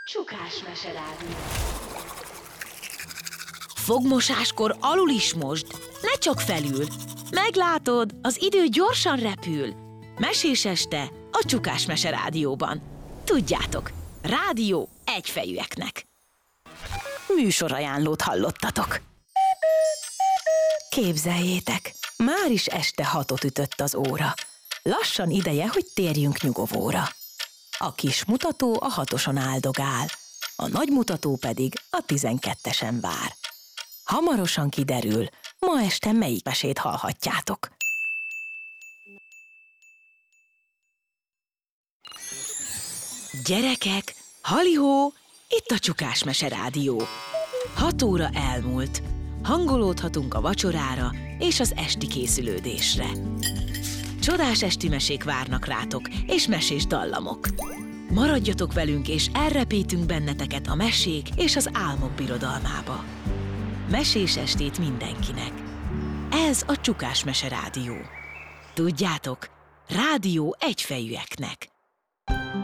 Csukás meserádió. Fogmosáskor alul is mosd, ne csak felül. Meglátod, az idő gyorsan repül. Mesés este a Csukás meserádióban. Tudjátok, rádió egyfejűeknek. Műsorajánlót hallottatok. Képzeljétek, már is este 6-ot ütött az óra. Lassan ideje, hogy térjünk nyugovóra. A kis mutató a 6-oson áldogál, a nagy mutató pedig a 12-esen vár. Hamarosan kiderül, ma este melyik mesét hallhatjátok. Gyerekek, halihó, itt a Csukás meserádió. 6 óra elmúlt, hangolódhatunk a vacsorára és az esti készülődésre. Csodás esti mesék várnak rátok, és mesés dallamok. Maradjatok velünk, és elrepítünk benneteket a mesék és az álmok birodalmába. Mesés estét mindenkinek. Ez a Csukás meserádió. Tudjátok, rádió egyfejűeknek.